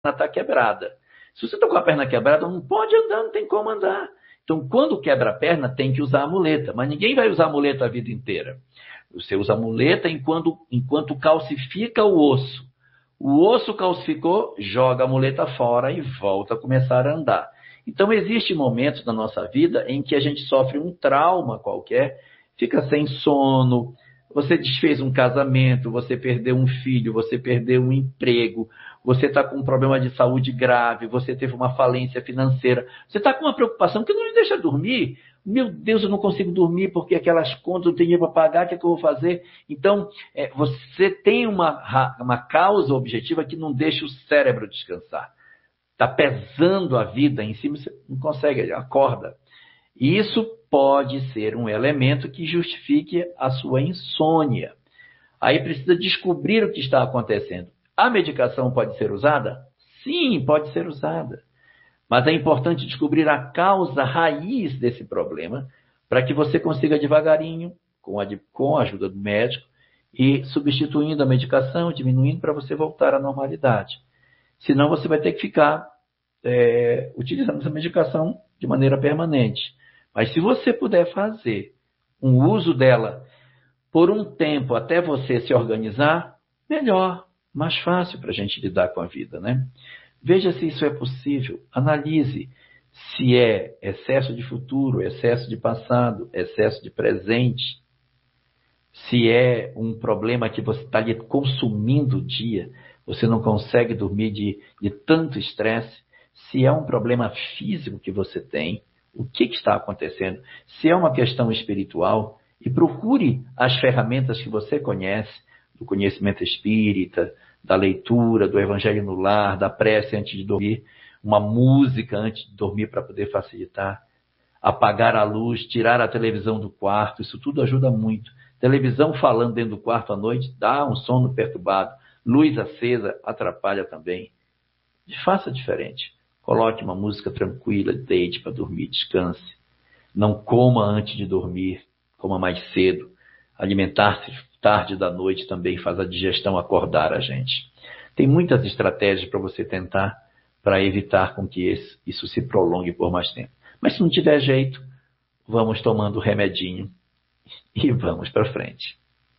está quebrada. Se você está com a perna quebrada, não pode andar, não tem como andar. Então, quando quebra a perna, tem que usar a muleta. Mas ninguém vai usar a muleta a vida inteira. Você usa a muleta enquanto calcifica o osso. O osso calcificou, joga a muleta fora e volta a começar a andar. Então, existem momentos na nossa vida em que a gente sofre um trauma qualquer, fica sem sono, você desfez um casamento, você perdeu um filho, você perdeu um emprego, você está com um problema de saúde grave, você teve uma falência financeira, você está com uma preocupação que não me deixa dormir. Meu Deus, eu não consigo dormir porque aquelas contas eu tenho dinheiro para pagar, o que é que eu vou fazer? Então, você tem uma causa objetiva que não deixa o cérebro descansar. Está pesando a vida em cima, você não consegue, acorda. E isso pode ser um elemento que justifique a sua insônia. Aí precisa descobrir o que está acontecendo. A medicação pode ser usada? Sim, pode ser usada. Mas é importante descobrir a causa raiz desse problema para que você consiga devagarinho, com a ajuda do médico, e substituindo a medicação, diminuindo para você voltar à normalidade. Senão você vai ter que ficar utilizando essa medicação de maneira permanente. Mas se você puder fazer um uso dela por um tempo até você se organizar, melhor, mais fácil para a gente lidar com a vida, né? Veja se isso é possível, analise se é excesso de futuro, excesso de passado, excesso de presente, se é um problema que você está ali consumindo o dia, você não consegue dormir de tanto estresse, se é um problema físico que você tem, o que está acontecendo, se é uma questão espiritual, e procure as ferramentas que você conhece, do conhecimento espírita, da leitura, do evangelho no lar, da prece antes de dormir, uma música antes de dormir para poder facilitar, apagar a luz, tirar a televisão do quarto, isso tudo ajuda muito. Televisão falando dentro do quarto à noite dá um sono perturbado, luz acesa atrapalha também. Faça diferente. Coloque uma música tranquila, deite para dormir, descanse. Não coma antes de dormir, coma mais cedo. Alimentar-se tarde da noite também faz a digestão acordar a gente. Tem muitas estratégias para você tentar para evitar com que isso se prolongue por mais tempo. Mas se não tiver jeito, vamos tomando o remedinho e vamos para frente.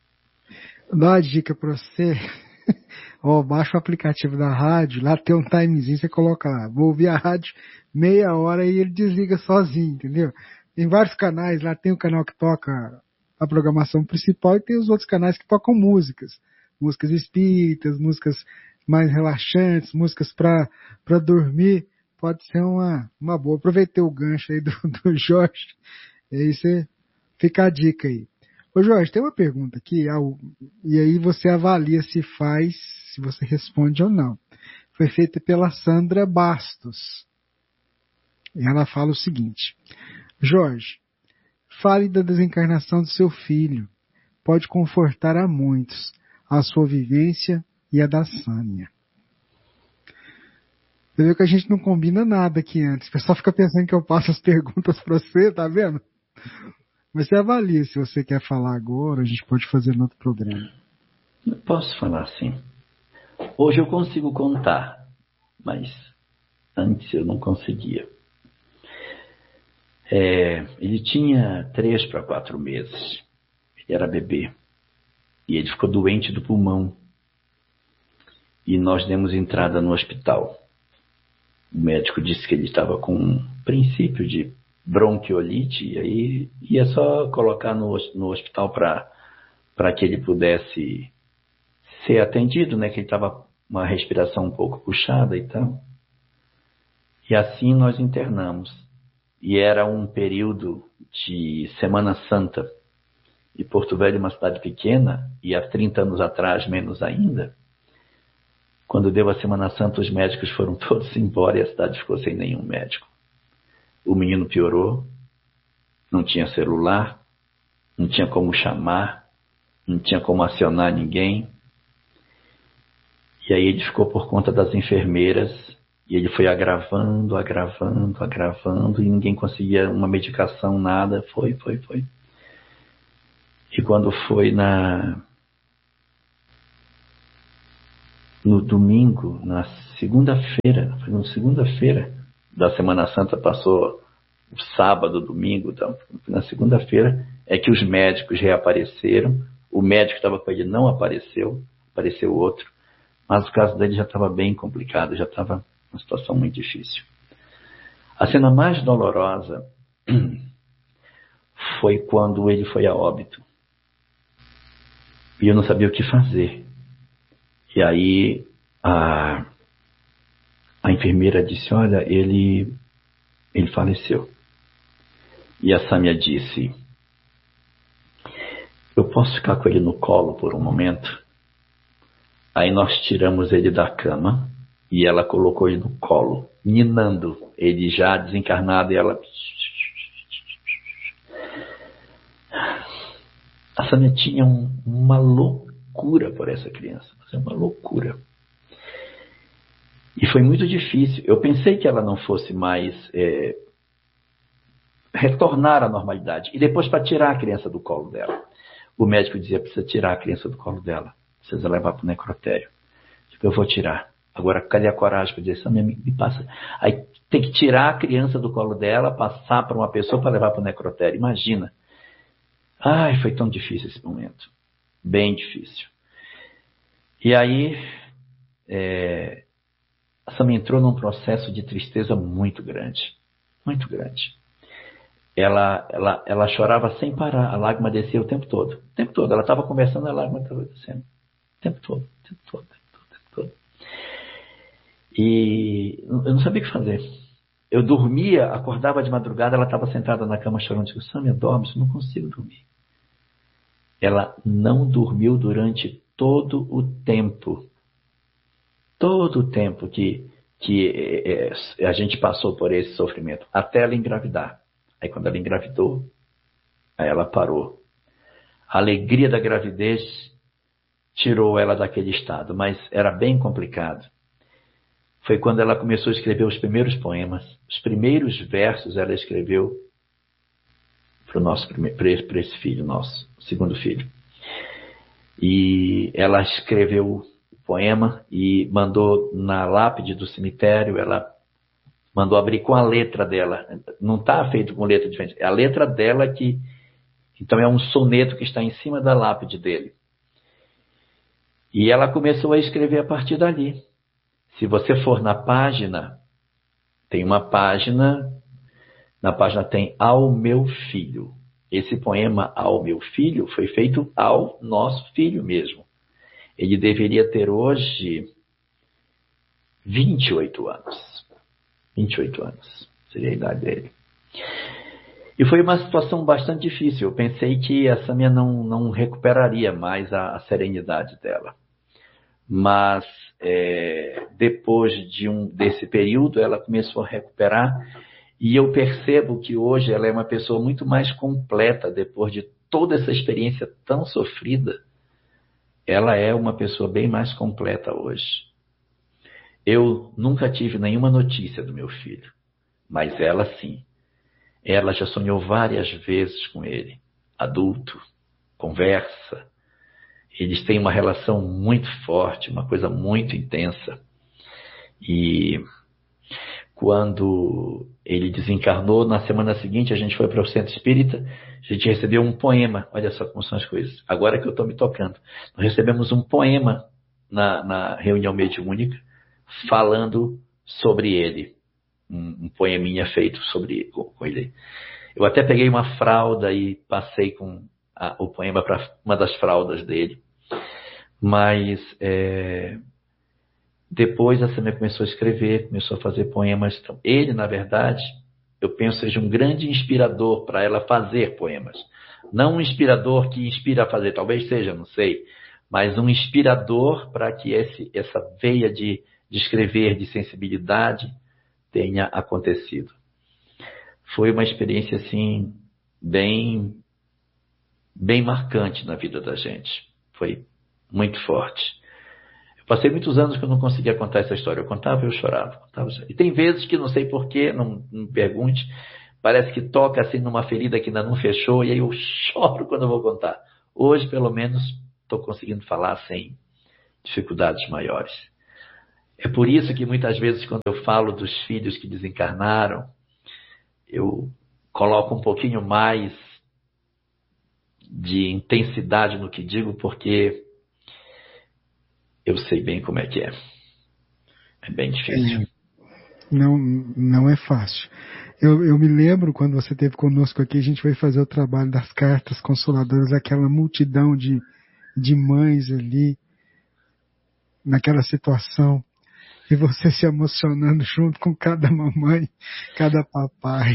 Dá uma dica para você. Baixa o aplicativo da rádio, lá tem um timezinho, você coloca lá, vou ouvir a rádio meia hora e ele desliga sozinho, entendeu? Tem vários canais, lá tem o canal que toca a programação principal e tem os outros canais que tocam músicas espíritas, músicas mais relaxantes, músicas para dormir, pode ser uma boa. Aproveitei o gancho aí do Jorge, e aí você fica a dica aí. Ô Jorge, tem uma pergunta aqui, e aí você avalia se você responde ou não. Foi feita pela Sandra Bastos. E ela fala o seguinte: Jorge, fale da desencarnação do seu filho. Pode confortar a muitos, a sua vivência e a da Sânia. Você viu que a gente não combina nada aqui antes. O pessoal fica pensando que eu passo as perguntas para você, tá vendo? Mas você avalia se você quer falar agora, a gente pode fazer no outro programa. Eu posso falar sim. Hoje eu consigo contar, mas antes eu não conseguia. Ele tinha 3 para 4 meses. Ele era bebê. E ele ficou doente do pulmão. E nós demos entrada no hospital. O médico disse que ele estava com um princípio de bronquiolite, e aí ia só colocar no hospital para que ele pudesse ser atendido, né? Que ele estava com uma respiração um pouco puxada e tal. E assim nós internamos. E era um período de Semana Santa. E Porto Velho é uma cidade pequena, e há 30 anos atrás, menos ainda, quando deu a Semana Santa, os médicos foram todos embora e a cidade ficou sem nenhum médico. O menino piorou, não tinha celular, não tinha como chamar, não tinha como acionar ninguém. E aí ele ficou por conta das enfermeiras, e ele foi agravando, e ninguém conseguia uma medicação, nada, foi. E quando foi no domingo, na segunda-feira, foi na segunda-feira da Semana Santa, passou o sábado, domingo, então, na segunda-feira é que os médicos reapareceram. O médico que estava com ele não apareceu, apareceu outro, mas o caso dele já estava bem complicado, já estava uma situação muito difícil. A cena mais dolorosa foi quando ele foi a óbito. E eu não sabia o que fazer. E aí a enfermeira disse, olha, ele faleceu. E a Sâmia disse, eu posso ficar com ele no colo por um momento? Aí nós tiramos ele da cama e ela colocou ele no colo, ninando, ele já desencarnado, e ela... A Sâmia tinha uma loucura por essa criança, uma loucura. E foi muito difícil. Eu pensei que ela não fosse mais retornar à normalidade. E depois, para tirar a criança do colo dela, o médico dizia, precisa tirar a criança do colo dela, precisa levar para o necrotério. Eu vou tirar. Agora, cadê a coragem para dizer, Sâmia, me passa. Aí tem que tirar a criança do colo dela, passar para uma pessoa para levar para o necrotério. Imagina. Ai, foi tão difícil esse momento. Bem difícil. E aí, a Sâmia entrou num processo de tristeza muito grande. Muito grande. Ela chorava sem parar. A lágrima descia o tempo todo. O tempo todo. Ela estava conversando, a lágrima estava descendo. O tempo todo. O tempo todo. O tempo todo. E eu não sabia o que fazer. Eu dormia, acordava de madrugada, ela estava sentada na cama chorando. Eu digo, Sâmia, dorme, eu não consigo dormir. Ela não dormiu durante todo o tempo. Todo o tempo que a gente passou por esse sofrimento. Até ela engravidar. Aí quando ela engravidou, aí ela parou. A alegria da gravidez tirou ela daquele estado, mas era bem complicado. Foi quando ela começou a escrever os primeiros poemas. Os primeiros versos ela escreveu para esse filho nosso, segundo filho. E ela escreveu o poema e mandou na lápide do cemitério, ela mandou abrir com a letra dela. Não está feito com letra diferente. É a letra dela que... Então é um soneto que está em cima da lápide dele. E ela começou a escrever a partir dali. Se você for na página, tem uma página, na página tem Ao Meu Filho. Esse poema Ao Meu Filho foi feito ao nosso filho mesmo. Ele deveria ter hoje 28 anos. 28 anos seria a idade dele. E foi uma situação bastante difícil. Eu pensei que a Sâmia não recuperaria mais a serenidade dela. Mas depois desse período ela começou a recuperar e eu percebo que hoje ela é uma pessoa muito mais completa depois de toda essa experiência tão sofrida. Ela é uma pessoa bem mais completa hoje. Eu nunca tive nenhuma notícia do meu filho, mas ela sim. Ela já sonhou várias vezes com ele, adulto, conversa. Eles têm uma relação muito forte, uma coisa muito intensa. E quando ele desencarnou, na semana seguinte a gente foi para o Centro Espírita, a gente recebeu um poema. Olha só como são as coisas. Agora que eu estou me tocando. Nós recebemos um poema na reunião mediúnica, falando sobre ele. Um poeminha feito com ele. Eu até peguei uma fralda e passei com o poema para uma das fraldas dele. Mas depois a Sâmia começou a escrever, começou a fazer poemas. Então, ele, na verdade, eu penso seja um grande inspirador para ela fazer poemas. Não um inspirador que inspira a fazer, talvez seja, não sei. Mas um inspirador para que essa veia de escrever, de sensibilidade, tenha acontecido. Foi uma experiência, assim, bem marcante na vida da gente. Foi muito forte. Eu passei muitos anos que eu não conseguia contar essa história. Eu contava e eu chorava. E tem vezes que não sei porquê, não me pergunte, parece que toca assim numa ferida que ainda não fechou e aí eu choro quando eu vou contar. Hoje, pelo menos, estou conseguindo falar sem dificuldades maiores. É por isso que muitas vezes, quando eu falo dos filhos que desencarnaram, eu coloco um pouquinho mais de intensidade no que digo, porque eu sei bem como é que é. É bem difícil. Não é fácil. Eu me lembro quando você esteve conosco aqui, a gente foi fazer o trabalho das cartas consoladoras, aquela multidão de mães ali, naquela situação, e você se emocionando junto com cada mamãe, cada papai.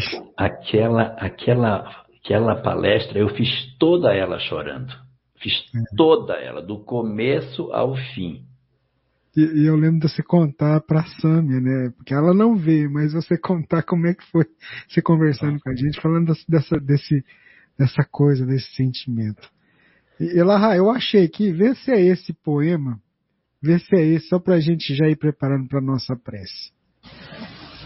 Aquela palestra, eu fiz toda ela chorando. Fiz toda ela, do começo ao fim. E eu lembro de você contar para a Sâmia, né? Porque ela não veio, mas você contar como é que foi você conversando com a gente, falando dessa coisa, desse sentimento. E Elahá, eu achei aqui, vê se é esse poema, vê se é esse, só para a gente já ir preparando para a nossa prece.